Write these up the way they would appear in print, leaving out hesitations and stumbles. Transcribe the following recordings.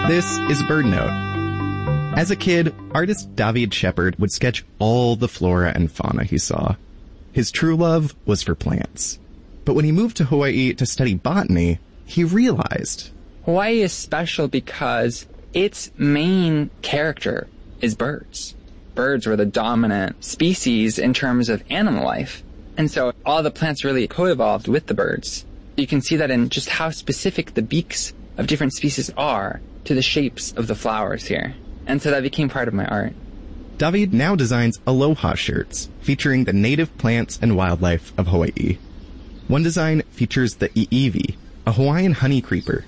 This is BirdNote. As a kid, artist David Shepard would sketch all the flora and fauna he saw. His true love was for plants. But when he moved to Hawaii to study botany, he realized Hawaii is special because its main character is birds. Birds were the dominant species in terms of animal life. And so all the plants really co-evolved with the birds. You can see that in just how specific the beaks of different species are to the shapes of the flowers here. And so that became part of my art. David now designs aloha shirts featuring the native plants and wildlife of Hawaii. One design features the iiwi, a Hawaiian honey creeper.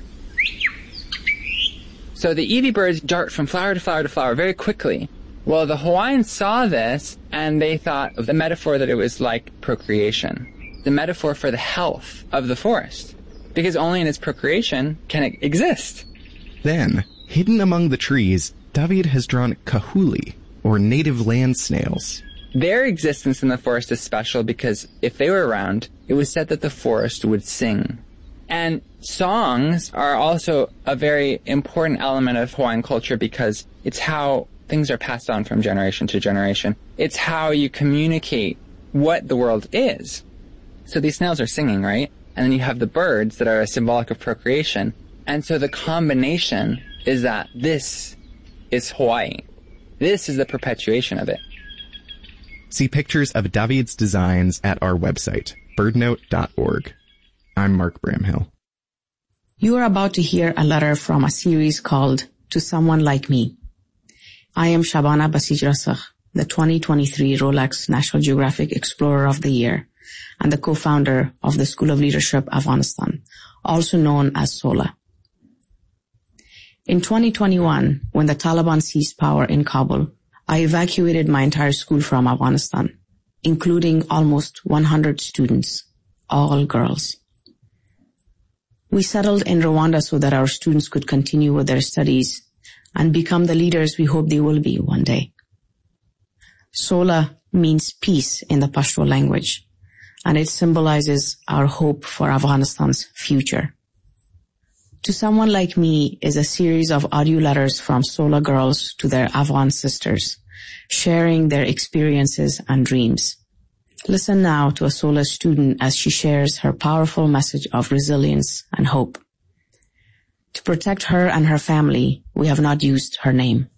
So the iiwi birds dart from flower to flower to flower very quickly. Well, the Hawaiians saw this, and they thought of the metaphor that it was like procreation, the metaphor for the health of the forest, because only in its procreation can it exist. Then, hidden among the trees, David has drawn kahuli, or native land snails. Their existence in the forest is special because if they were around, it was said that the forest would sing. And songs are also a very important element of Hawaiian culture because it's how things are passed on from generation to generation. It's how you communicate what the world is. So these snails are singing, right? And then you have the birds that are symbolic of procreation. And so the combination is that this is Hawaii. This is the perpetuation of it. See pictures of David's designs at our website, birdnote.org. I'm Mark Bramhill. You are about to hear a letter from a series called To Someone Like Me. I am Shabana Basij-Rasakh, the 2023 Rolex National Geographic Explorer of the Year and the co-founder of the School of Leadership Afghanistan, also known as SOLA. In 2021, when the Taliban seized power in Kabul, I evacuated my entire school from Afghanistan, including almost 100 students, all girls. We settled in Rwanda so that our students could continue with their studies and become the leaders we hope they will be one day. Sola means peace in the Pashto language, and it symbolizes our hope for Afghanistan's future. To Someone Like Me is a series of audio letters from Sola girls to their Afghan sisters, sharing their experiences and dreams. Listen now to a Sola student as she shares her powerful message of resilience and hope. To protect her and her family, we have not used her name.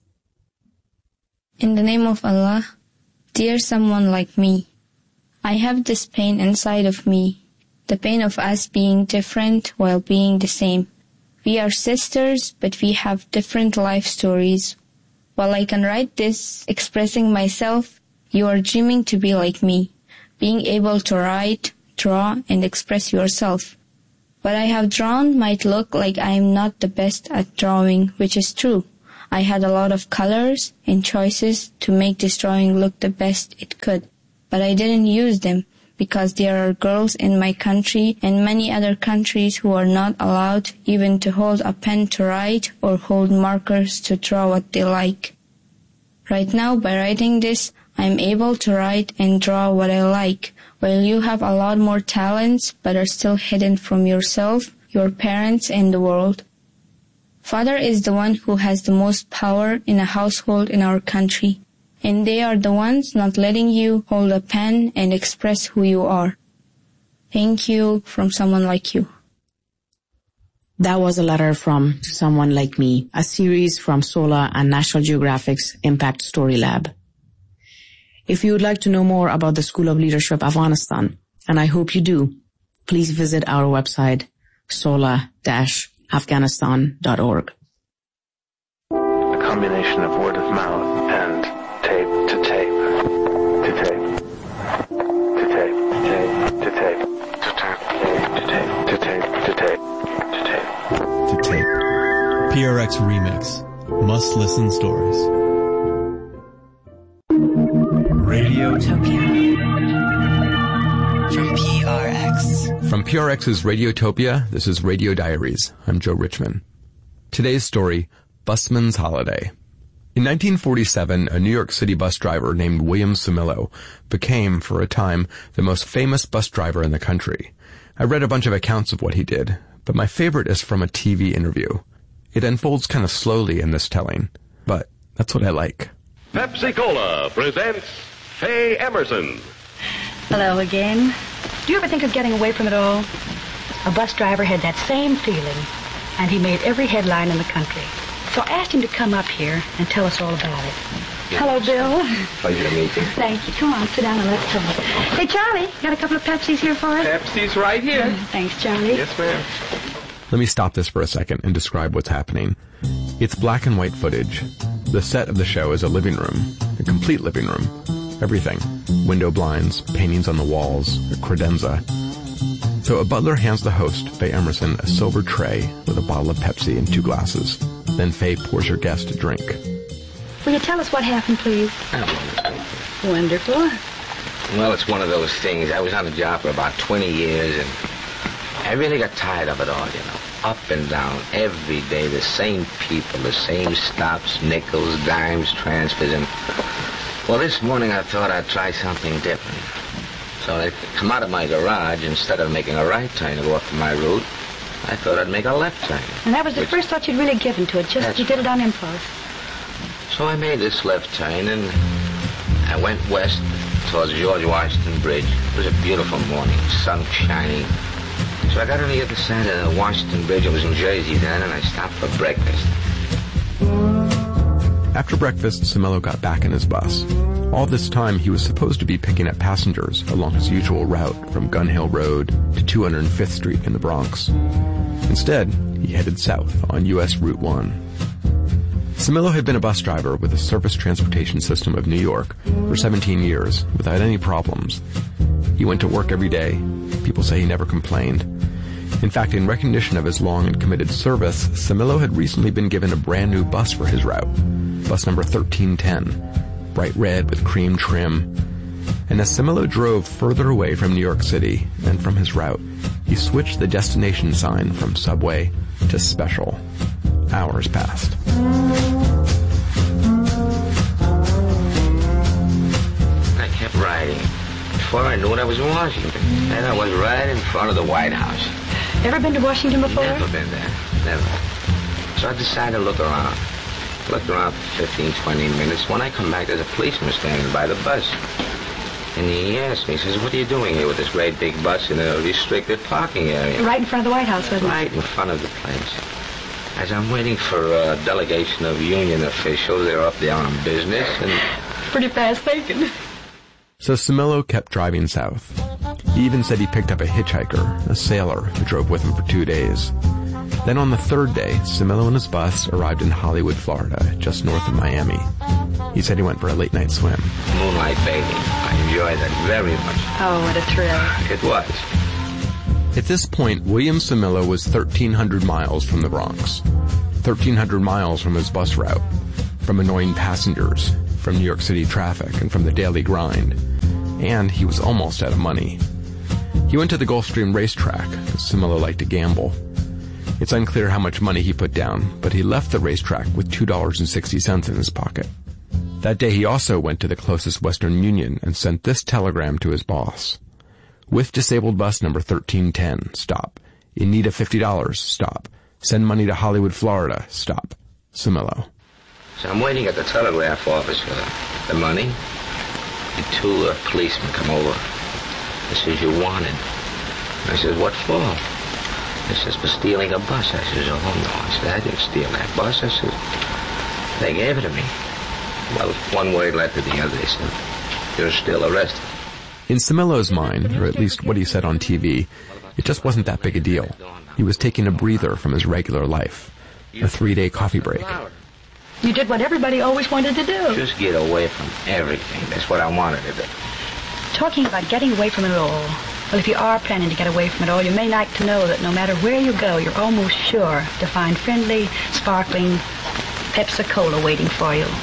In the name of Allah, dear someone like me, I have this pain inside of me, the pain of us being different while being the same. We are sisters, but we have different life stories. While I can write this expressing myself, you are dreaming to be like me, being able to write, draw, and express yourself. What I have drawn might look like I am not the best at drawing, which is true. I had a lot of colors and choices to make this drawing look the best it could, but I didn't use them because there are girls in my country and many other countries who are not allowed even to hold a pen to write or hold markers to draw what they like. Right now, by writing this, I am able to write and draw what I like, while you have a lot more talents but are still hidden from yourself, your parents, and the world. Father is the one who has the most power in a household in our country, and they are the ones not letting you hold a pen and express who you are. Thank you from someone like you. That was a letter from To Someone Like Me, a series from SOLA and National Geographic's Impact Story Lab. If you would like to know more about the School of Leadership Afghanistan, and I hope you do, please visit our website, sola-afghanistan.org. A combination of word of mouth and tape to tape, to tape, to tape, to tape, to tape, to tape, to tape, to tape, to tape, to tape. PRX Remix. Must listen stories. Radiotopia from PRX. From PRX's Radiotopia, this is Radio Diaries. I'm Joe Richman. Today's story, Busman's Holiday. In 1947, a New York City bus driver named William Sumillo became, for a time, the most famous bus driver in the country. I read a bunch of accounts of what he did, but my favorite is from a TV interview. It unfolds kind of slowly in this telling, but that's what I like. Pepsi-Cola presents Faye Emerson. Hello again. Do you ever think of getting away from it all? A bus driver had that same feeling, and he made every headline in the country. So I asked him to come up here and tell us all about it. Hello, Bill. Pleasure to meet you. Thank you. Come on, sit down and let's talk. Hey, Charlie, got a couple of Pepsis here for us? Pepsi's right here. Thanks, Charlie. Yes, ma'am. Let me stop this for a second and describe what's happening. It's black and white footage. The set of the show is a living room, a complete living room. Everything. Window blinds, paintings on the walls, a credenza. So a butler hands the host, Faye Emerson, a silver tray with a bottle of Pepsi and 2 glasses. Then Faye pours her guest a drink. Will you tell us what happened, please? Wonderful. Well, it's one of those things. I was on the job for about 20 years, and I really got tired of it all, you know. Up and down, every day, the same people, the same stops, nickels, dimes, transfers, and... Well, this morning I thought I'd try something different. So I come out of my garage, instead of making a right turn to go up to my route, I thought I'd make a left turn. And that was the first thought you'd really given to it, just you did it on impulse. So I made this left turn, and I went west towards George Washington Bridge. It was a beautiful morning, sun shining. So I got on the other side of the Washington Bridge. I was in Jersey then, and I stopped for breakfast. After breakfast, Cimello got back in his bus. All this time, he was supposed to be picking up passengers along his usual route from Gun Hill Road to 205th Street in the Bronx. Instead, he headed south on U.S. Route 1. Cimello had been a bus driver with the Surface Transportation System of New York for 17 years without any problems. He went to work every day. People say he never complained. In fact, in recognition of his long and committed service, Cimello had recently been given a brand new bus for his route, bus number 1310, bright red with cream trim. And as Cimello drove further away from New York City and from his route, he switched the destination sign from Subway to Special. Hours passed. I kept riding. Before I knew it, I was in Washington. And I was right in front of the White House. Ever been to Washington before? Never been there. Never. So I decided to look around. Looked around for 15, 20 minutes. When I come back, there's a policeman standing by the bus. And he asked me, he says, what are you doing here with this great big bus in a restricted parking area? Right in front of the White House, wasn't it? Right in front of the place. As I'm waiting for a delegation of union officials, they're up there on business, and... Pretty fast thinking. So Cimello kept driving south. He even said he picked up a hitchhiker, a sailor, who drove with him for 2 days. Then on the 3rd day, Cimello and his bus arrived in Hollywood, Florida, just north of Miami. He said he went for a late-night swim. Moonlight bathing. I enjoyed that very much. Oh, what a thrill. It was. At this point, William Cimello was 1,300 miles from the Bronx. 1,300 miles from his bus route, from annoying passengers, from New York City traffic, and from the daily grind. And he was almost out of money. He went to the Gulfstream racetrack, because Cimello liked to gamble. It's unclear how much money he put down, but he left the racetrack with $2.60 in his pocket. That day he also went to the closest Western Union and sent this telegram to his boss. With disabled bus number 1310, stop. In need of $50, stop. Send money to Hollywood, Florida, stop. Cimello. So I'm waiting at the telegraph office for the money. And 2 policemen come over. They says, you wanted. I says, what for? They says, for stealing a bus. I says, oh, no. I said, I didn't steal that bus. I said, they gave it to me. Well, one word led to the other. They said, you're still arrested. In Cimello's mind, or at least what he said on TV, it just wasn't that big a deal. He was taking a breather from his regular life. A 3-day coffee break. You did what everybody always wanted to do. Just get away from everything. That's what I wanted to do. Talking about getting away from it all. Well, if you are planning to get away from it all, you may like to know that no matter where you go, you're almost sure to find friendly, sparkling Pepsi-Cola waiting for you.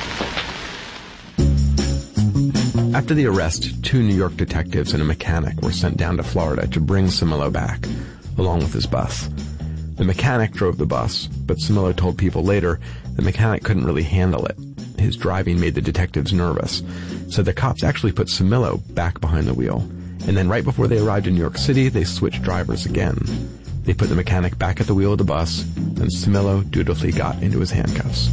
After the arrest, 2 New York detectives and a mechanic were sent down to Florida to bring Cimello back, along with his bus. The mechanic drove the bus, but Cimello told people later the mechanic couldn't really handle it. His driving made the detectives nervous, so the cops actually put Cimello back behind the wheel. And then right before they arrived in New York City, they switched drivers again. They put the mechanic back at the wheel of the bus, and Sumillo dutifully got into his handcuffs.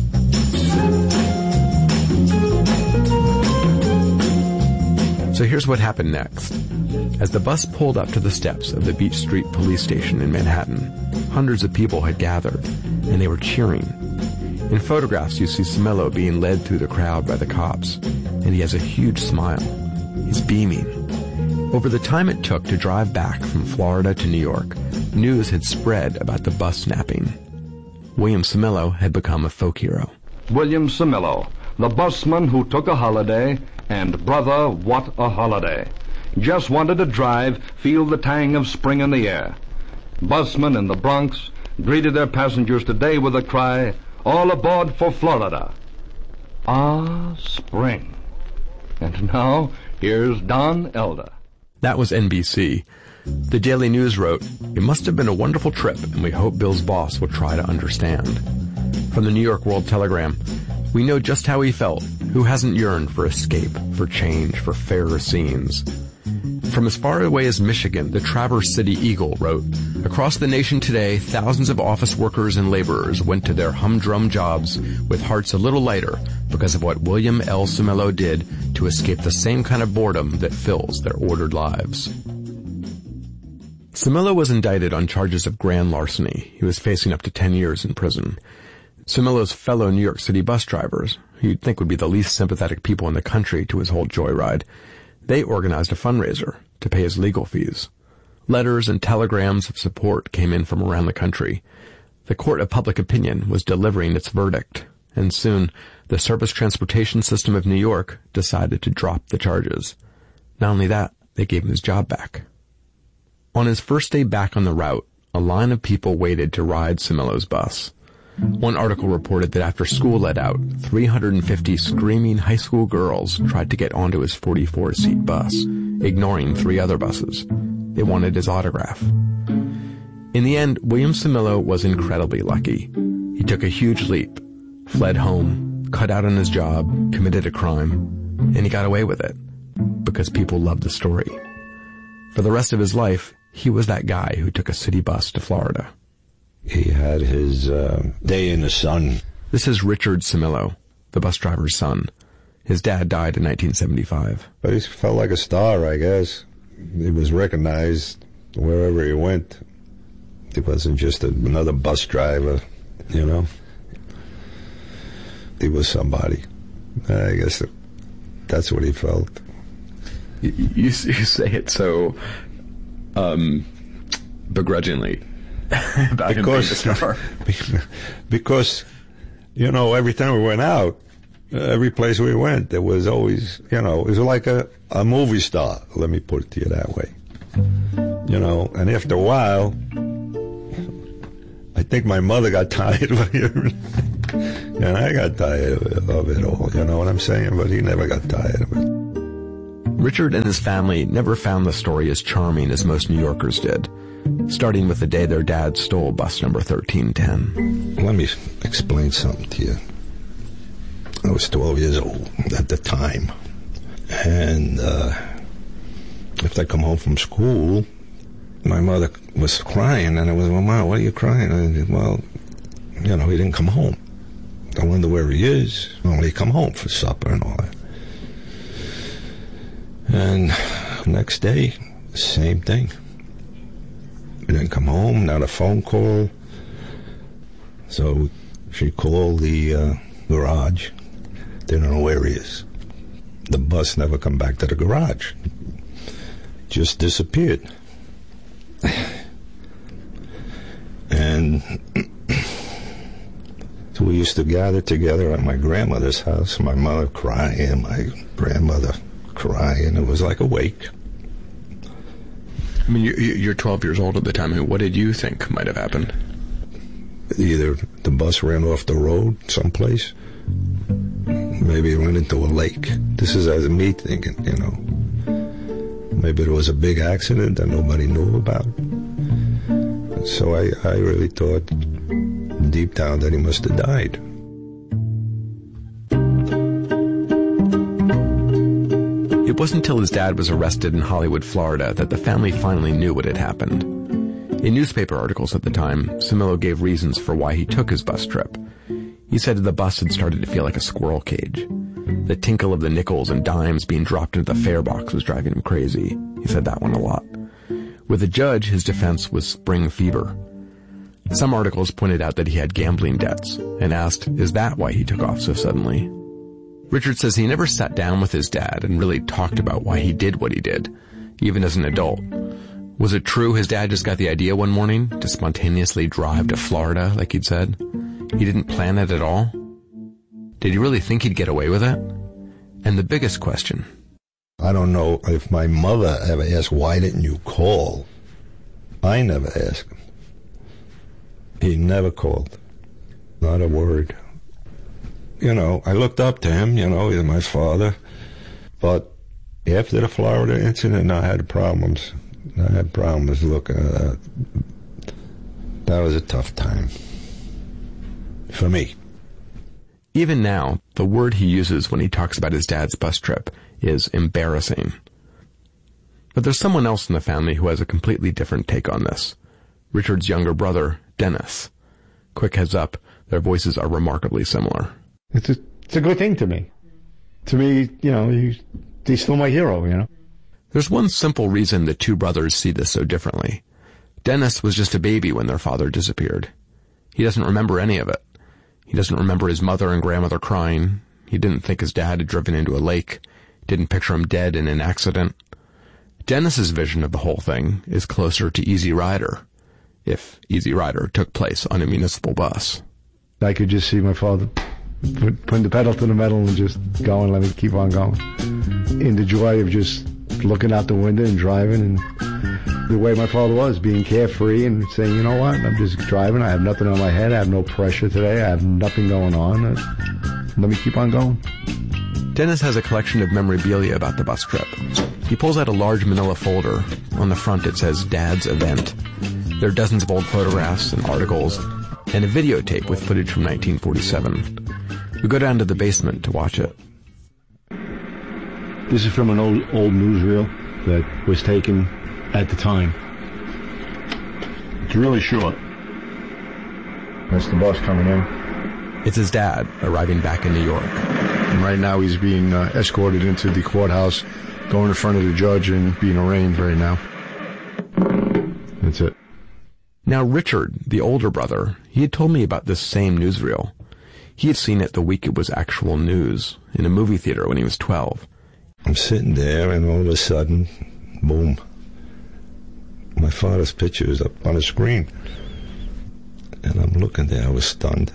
So here's what happened next. As the bus pulled up to the steps of the Beach Street police station in Manhattan, hundreds of people had gathered, and they were cheering. In photographs, you see Sumillo being led through the crowd by the cops, and he has a huge smile. He's beaming. Over the time it took to drive back from Florida to New York, news had spread about the bus snapping. William Sumillo had become a folk hero. William Sumillo, the busman who took a holiday, and brother, what a holiday. Just wanted to drive, feel the tang of spring in the air. Busmen in the Bronx greeted their passengers today with a cry, "All aboard for Florida." Ah, spring. And now, here's Don Elder. That was NBC. The Daily News wrote, "It must have been a wonderful trip, and we hope Bill's boss will try to understand." From the New York World Telegram, "We know just how he felt. Who hasn't yearned for escape, for change, for fairer scenes?" From as far away as Michigan, the Traverse City Eagle wrote, "Across the nation today, thousands of office workers and laborers went to their humdrum jobs with hearts a little lighter because of what William L. Sumillo did to escape the same kind of boredom that fills their ordered lives." Sumillo was indicted on charges of grand larceny. He was facing up to 10 years in prison. Sumillo's fellow New York City bus drivers, who you'd think would be the least sympathetic people in the country to his whole joyride, they organized a fundraiser to pay his legal fees. Letters and telegrams of support came in from around the country. The court of public opinion was delivering its verdict, and soon the Surface Transportation System of New York decided to drop the charges. Not only that, they gave him his job back. On his first day back on the route, a line of people waited to ride Sumillo's bus. One article reported that after school let out, 350 screaming high school girls tried to get onto his 44-seat bus, ignoring 3 other buses. They wanted his autograph. In the end, William Sumillo was incredibly lucky. He took a huge leap, fled home, cut out on his job, committed a crime, and he got away with it because people loved the story. For the rest of his life, he was that guy who took a city bus to Florida. He had his day in the sun. This is Richard Sumillo, the bus driver's son. His dad died in 1975. But he felt like a star, I guess. He was recognized wherever he went. He wasn't just another bus driver, you know. He was somebody. I guess that's what he felt. You say it so begrudgingly. Because, you know, every time we went out, every place we went, there was always, you know, it was like a movie star, let me put it to you that way. You know, and after a while, I think my mother got tired of hearing it, and I got tired of it all, you know what I'm saying? But he never got tired of it. Richard and his family never found the story as charming as most New Yorkers did, starting with the day their dad stole bus number 1310. Let me explain something to you. I was 12 years old at the time, and if I come home from school, my mother was crying, and I was, "Well, Mom, why are you crying?" And I said, "Well, you know, he didn't come home. I wonder where he is. Well, he come home for supper and all that." And next day, same thing. He didn't come home, not a phone call. So she called the garage. They don't know where he is. The bus never come back to the garage. Just disappeared. And so we used to gather together at my grandmother's house, my mother crying, my grandmother crying. It was like a wake. I mean, you're 12 years old at the time. What did you think might have happened? Either the bus ran off the road someplace, maybe it went into a lake. This is as me thinking, you know. Maybe there was a big accident that nobody knew about. So I really thought deep down that he must have died. It wasn't until his dad was arrested in Hollywood, Florida, that the family finally knew what had happened. In newspaper articles at the time, Cimillo gave reasons for why he took his bus trip. He said the bus had started to feel like a squirrel cage. The tinkle of the nickels and dimes being dropped into the fare box was driving him crazy. He said that one a lot. With the judge, his defense was spring fever. Some articles pointed out that he had gambling debts and asked, is that why he took off so suddenly? Richard says he never sat down with his dad and really talked about why he did what he did, even as an adult. Was it true his dad just got the idea one morning to spontaneously drive to Florida, like he'd said? He didn't plan it at all? Did he really think he'd get away with it? And the biggest question. I don't know if my mother ever asked, why didn't you call? I never asked him. He never called. Not a word. You know, I looked up to him, you know, he's my father. But after the Florida incident, I had problems. Look, that was a tough time. For me. Even now, the word he uses when he talks about his dad's bus trip is embarrassing. But there's someone else in the family who has a completely different take on this. Richard's younger brother, Dennis. Quick heads up, their voices are remarkably similar. It's a good thing to me. To me, you know, he's still my hero, you know. There's one simple reason the two brothers see this so differently. Dennis was just a baby when their father disappeared. He doesn't remember any of it. He doesn't remember his mother and grandmother crying. He didn't think his dad had driven into a lake. Didn't picture him dead in an accident. Dennis's vision of the whole thing is closer to Easy Rider, if Easy Rider took place on a municipal bus. I could just see my father putting the pedal to the metal and just going, let me keep on going. In the joy of just looking out the window and driving, and the way my father was, being carefree and saying, you know what, I'm just driving, I have nothing on my head, I have no pressure today, I have nothing going on, let me keep on going. Dennis has a collection of memorabilia about the bus trip. He pulls out a large manila folder. On the front it says Dad's Event. There are dozens of old photographs and articles, and a videotape with footage from 1947. We go down to the basement to watch it. This is from an old newsreel that was taken at the time. It's really short. That's the bus coming in. It's his dad arriving back in New York. And right now he's being escorted into the courthouse, going in front of the judge and being arraigned right now. That's it. Now Richard, the older brother, he had told me about this same newsreel. He had seen it the week it was actual news, in a movie theater when he was 12. I'm sitting there, and all of a sudden, boom, my father's picture is up on the screen. And I'm looking there, I was stunned.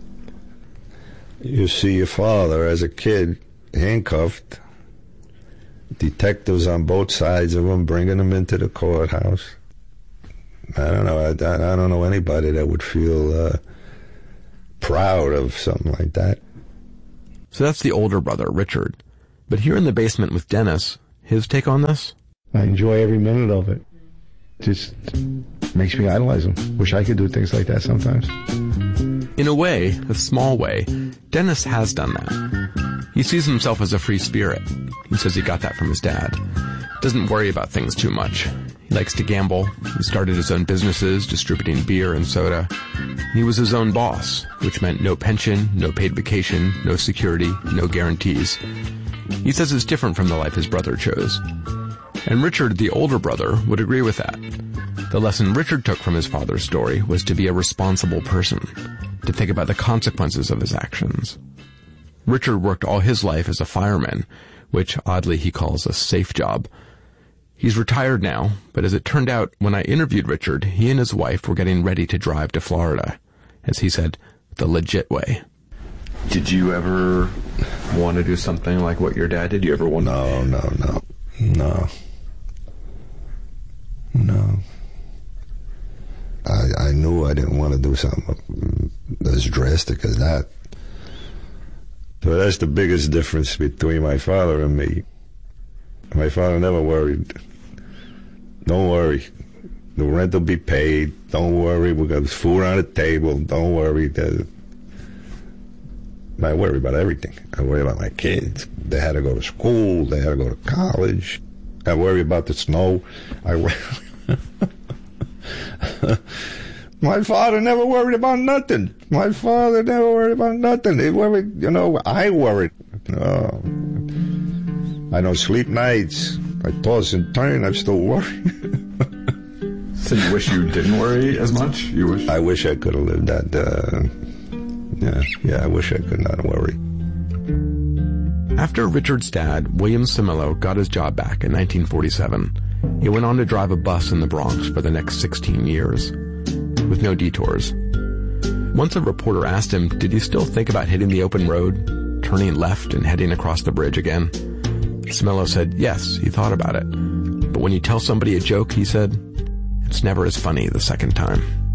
You see your father as a kid, handcuffed, detectives on both sides of him, bringing him into the courthouse. I don't know, I don't know anybody that would feel proud of something like that. So that's the older brother, Richard. But here in the basement with Dennis, his take on this? I enjoy every minute of it. Just makes me idolize him. Wish I could do things like that sometimes. In a way, a small way, Dennis has done that. He sees himself as a free spirit. He says he got that from his dad. Doesn't worry about things too much. He likes to gamble. He started his own businesses, distributing beer and soda. He was his own boss, which meant no pension, no paid vacation, no security, no guarantees. He says it's different from the life his brother chose. And Richard, the older brother, would agree with that. The lesson Richard took from his father's story was to be a responsible person, to think about the consequences of his actions. Richard worked all his life as a fireman, which oddly he calls a safe job. He's retired now, but as it turned out, when I interviewed Richard, he and his wife were getting ready to drive to Florida. As he said, the legit way. Did you ever want to do something like what your dad did? You ever want No. I knew I didn't want to do something as drastic as that. So that's the biggest difference between my father and me. My father never worried. Don't worry. The rent will be paid. Don't worry. We got food on the table. Don't worry. I worry about everything. I worry about my kids. They had to go to school. They had to go to college. I worry about the snow. My father never worried about nothing. My father never worried about nothing. He worried, I worried. No. I don't sleep nights. I toss and turn. I'm still worried. So you wish you didn't worry as much? You wish? I wish I could have lived that. I wish I could not worry. After Richard's dad, William Cimillo, got his job back in 1947, he went on to drive a bus in the Bronx for the next 16 years, with no detours. Once a reporter asked him, did he still think about hitting the open road, turning left and heading across the bridge again? Cimillo said, yes, he thought about it. But when you tell somebody a joke, he said, it's never as funny the second time.